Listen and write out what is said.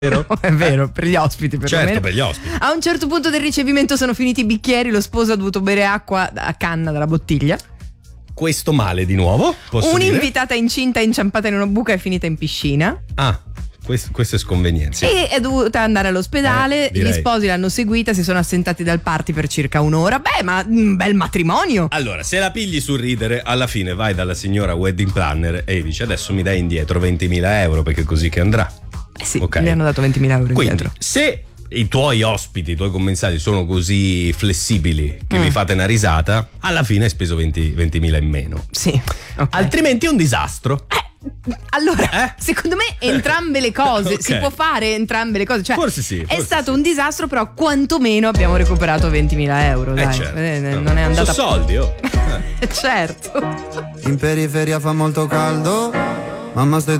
Vero? È vero, per gli ospiti perlomeno. Certo, per gli ospiti. A un certo punto del ricevimento sono finiti i bicchieri, lo sposo ha dovuto bere acqua a canna dalla bottiglia. Questo male di nuovo, posso dire? Un'invitata incinta è inciampata in una buca e è finita in piscina. Ah, questo è sconvenienza. E è dovuta andare all'ospedale, gli direi. sposi l'hanno seguita, si sono assentati dal party per circa un'ora. Beh, ma un bel matrimonio. Allora, se la pigli sul ridere, alla fine vai dalla signora wedding planner e gli dici adesso mi dai indietro 20.000 euro perché è così che andrà. Sì, Ok. gli hanno dato 20.000 euro Quindi, indietro. se i tuoi ospiti, i tuoi commensali sono così flessibili che vi fate una risata, alla fine hai speso 20.000 in meno. Sì, ok. Altrimenti è un disastro. Allora, secondo me entrambe le cose, Ok. si può fare entrambe le cose, cioè Forse sì, è forse stato sì. un disastro, però quantomeno abbiamo recuperato 20.000 euro, dai. Certo. Non è andata Sono soldi, oh. certo. In periferia fa molto caldo, mamma stai